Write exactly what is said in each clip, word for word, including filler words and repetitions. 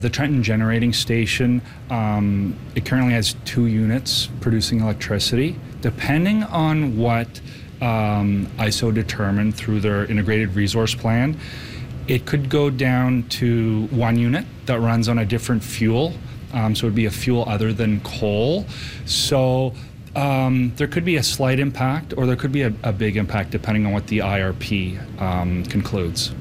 The Trenton Generating Station, um, it currently has two units producing electricity. Depending on what um, I S O determined through their integrated resource plan, it could go down to one unit that runs on a different fuel. Um, so it would be a fuel other than coal. So um, there could be a slight impact, or there could be a, a big impact depending on what the I R P um, concludes.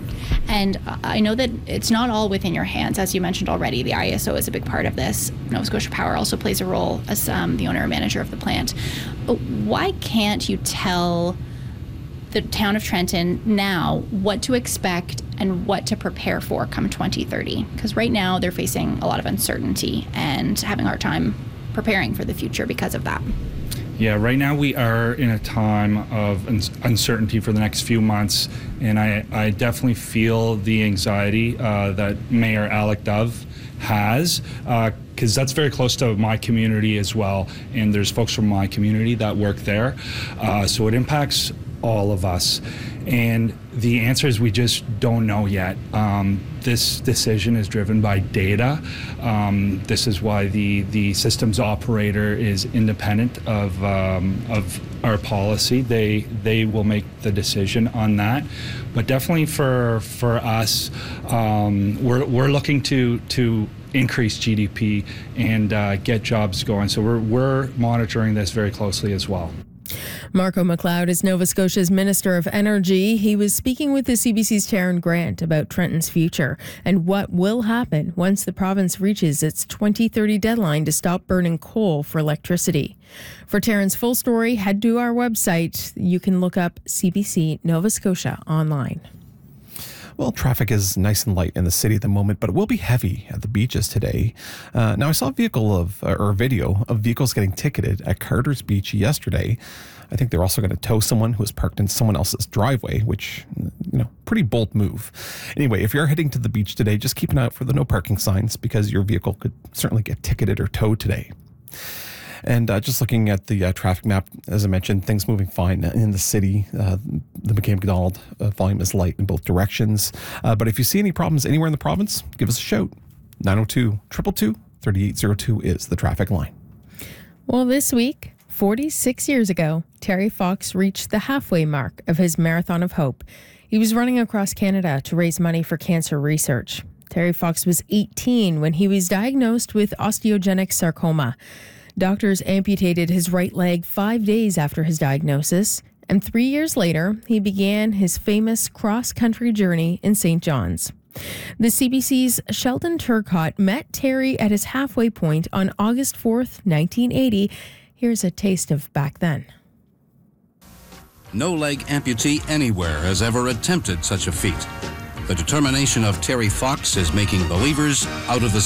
And I know that it's not all within your hands. As you mentioned already, the I S O is a big part of this. Nova Scotia Power also plays a role as um, the owner or manager of the plant. But why can't you tell the town of Trenton now what to expect and what to prepare for come twenty thirty? Because right now they're facing a lot of uncertainty and having a hard time preparing for the future because of that. Yeah, right now we are in a time of uncertainty for the next few months, and I, I definitely feel the anxiety uh, that Mayor Alec Dove has, because uh, that's very close to my community as well, and there's folks from my community that work there, uh, so it impacts all of us. And the answer is we just don't know yet. Um, this decision is driven by data. Um, this is why the, the systems operator is independent of, um, of our policy. They, they will make the decision on that. But definitely for, for us, um, we're, we're looking to, to increase G D P and uh, get jobs going. So we're, we're monitoring this very closely as well. Marco McLeod is Nova Scotia's Minister of Energy. He was speaking with the C B C's Taryn Grant about Trenton's future and what will happen once the province reaches its twenty thirty deadline to stop burning coal for electricity. For Taryn's full story, head to our website. You can look up C B C Nova Scotia online. Well, traffic is nice and light in the city at the moment, but it will be heavy at the beaches today. Uh, now, I saw a vehicle of, or a video of vehicles getting ticketed at Carter's Beach yesterday. I think they're also going to tow someone who was parked in someone else's driveway, which, you know, pretty bold move. Anyway, if you're heading to the beach today, just keep an eye out for the no parking signs, because your vehicle could certainly get ticketed or towed today. And uh, just looking at the uh, traffic map, as I mentioned, things moving fine in the city. Uh, the McCabe-Macdonald uh, volume is light in both directions. Uh, but if you see any problems anywhere in the province, give us a shout. nine oh two, two two two, three eight zero two is the traffic line. Well, this week, forty-six years ago, Terry Fox reached the halfway mark of his Marathon of Hope. He was running across Canada to raise money for cancer research. Terry Fox was eighteen when he was diagnosed with osteogenic sarcoma. Doctors amputated his right leg five days after his diagnosis, and three years later, he began his famous cross-country journey in Saint John's. The C B C's Sheldon Turcotte met Terry at his halfway point on August fourth, nineteen eighty. Here's a taste of back then. No leg amputee anywhere has ever attempted such a feat. The determination of Terry Fox is making believers out of the